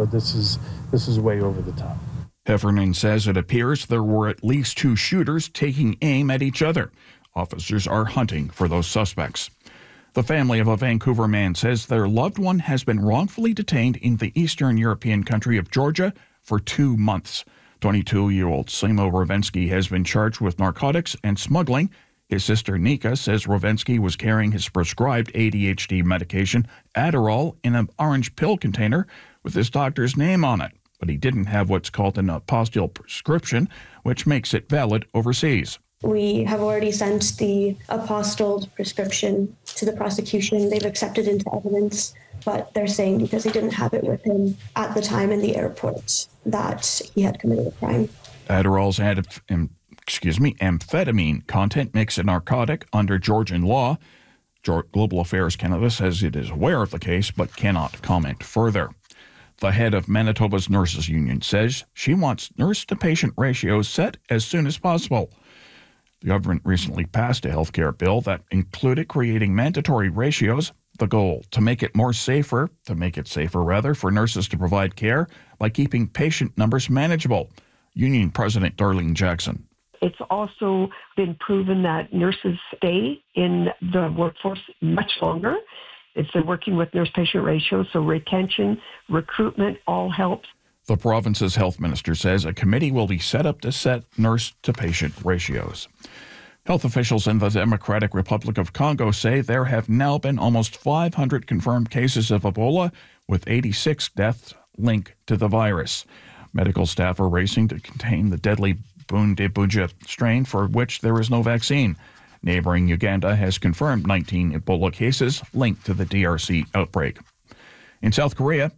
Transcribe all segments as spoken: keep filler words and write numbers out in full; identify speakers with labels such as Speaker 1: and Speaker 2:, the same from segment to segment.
Speaker 1: but this is this is way over the top.
Speaker 2: Heffernan says it appears there were at least two shooters taking aim at each other. Officers are hunting for those suspects. The family of a Vancouver man says their loved one has been wrongfully detained in the Eastern European country of Georgia for two months. twenty-two-year-old Simo Rovensky has been charged with narcotics and smuggling. His sister Nika says Rovensky was carrying his prescribed A D H D medication, Adderall, in an orange pill container with his doctor's name on it. But he didn't have what's called an apostille prescription, which makes it valid overseas.
Speaker 3: We have already sent the apostilled prescription to the prosecution. They've accepted into evidence, but they're saying because he didn't have it with him at the time in the airport that he had committed a crime.
Speaker 2: Adderall's ad, excuse me, amphetamine content makes it narcotic under Georgian law. Global Affairs Canada says it is aware of the case but cannot comment further. The head of Manitoba's Nurses Union says she wants nurse-to-patient ratios set as soon as possible. The government recently passed a healthcare bill that included creating mandatory ratios. The goal, to make it more safer, to make it safer rather, for nurses to provide care by keeping patient numbers manageable. Union President Darlene Jackson.
Speaker 4: It's also been proven that nurses stay in the workforce much longer. It's been working with nurse-patient ratios, so retention, recruitment, all helps.
Speaker 2: The province's health minister says a committee will be set up to set nurse-to-patient ratios. Health officials in the Democratic Republic of Congo say there have now been almost five hundred confirmed cases of Ebola, with eighty-six deaths linked to the virus. Medical staff are racing to contain the deadly Bundibugyo strain for which there is no vaccine. Neighboring Uganda has confirmed nineteen Ebola cases linked to the D R C outbreak. In South Korea,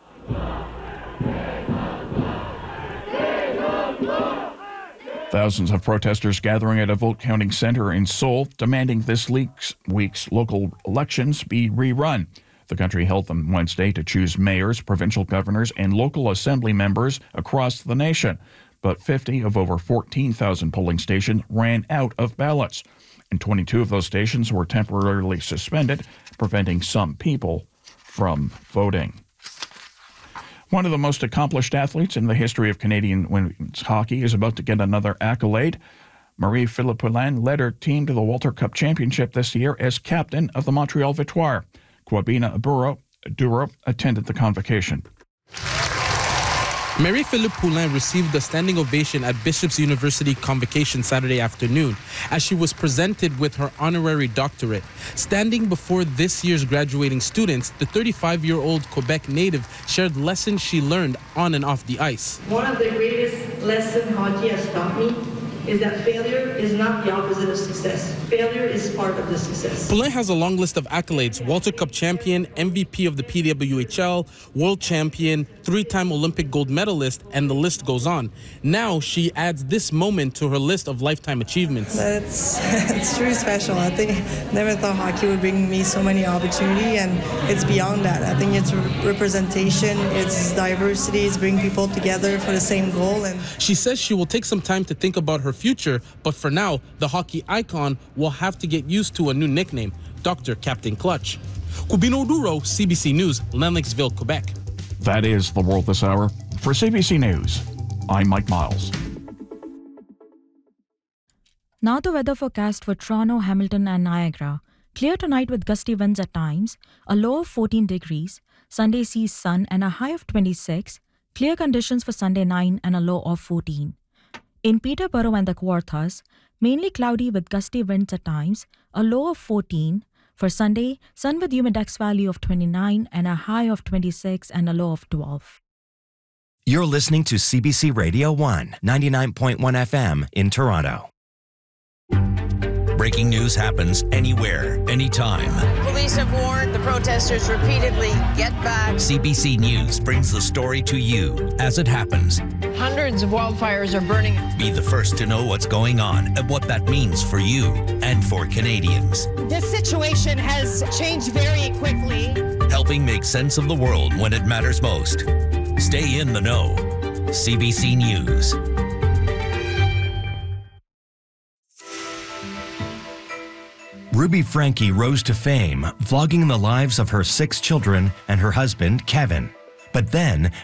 Speaker 2: thousands of protesters gathering at a vote-counting center in Seoul demanding this week's local elections be rerun. The country held them Wednesday to choose mayors, provincial governors, and local assembly members across the nation. But fifty of over fourteen thousand polling stations ran out of ballots, and twenty-two of those stations were temporarily suspended, preventing some people from voting. One of the most accomplished athletes in the history of Canadian women's hockey is about to get another accolade. Marie-Philip Poulin led her team to the Walter Cup Championship this year as captain of the Montreal Victoire. Kwabena Duro attended the convocation.
Speaker 5: Marie-Philip Poulin received a standing ovation at Bishop's University convocation Saturday afternoon as she was presented with her honorary doctorate. Standing before this year's graduating students, the thirty-five-year-old Quebec native shared lessons she learned on and off the ice.
Speaker 6: One of the greatest lessons hockey has taught me is that failure is not the opposite of success. Failure is part of the success.
Speaker 5: Poulin has a long list of accolades: Walter Cup champion, M V P of the P W H L, world champion, three-time Olympic gold medalist, and the list goes on. Now she adds this moment to her list of lifetime achievements.
Speaker 7: It's, it's truly special. I think never thought hockey would bring me so many opportunity, and it's beyond that. I think it's representation, it's diversity, it's bringing people together for the same goal. And
Speaker 5: she says she will take some time to think about her future, but for now, the hockey icon will have to get used to a new nickname, Doctor Captain Clutch. Kwabena Duro, C B C News, Lennoxville, Quebec.
Speaker 2: That is the world this hour. For C B C News, I'm Mike Miles.
Speaker 8: Now the weather forecast for Toronto, Hamilton and Niagara. Clear tonight with gusty winds at times, a low of fourteen degrees. Sunday sees sun and a high of twenty-six. Clear conditions for Sunday nine and a low of fourteen. In Peterborough and the Kawarthas, mainly cloudy with gusty winds at times, a low of fourteen. For Sunday, sun with humidex value of twenty-nine and a high of twenty-six and a low of twelve.
Speaker 9: You're listening to C B C Radio one, ninety-nine point one F M in Toronto. Breaking news happens anywhere, anytime.
Speaker 10: Police have warned the protesters repeatedly, get back.
Speaker 9: C B C News brings the story to you as it happens.
Speaker 10: Hundreds of wildfires are burning.
Speaker 9: Be the first to know what's going on and what that means for you and for Canadians.
Speaker 11: This situation has changed very quickly.
Speaker 9: Helping make sense of the world when it matters most. Stay in the know. C B C News. Ruby Franke rose to fame, vlogging the lives of her six children and her husband, Kevin. But then,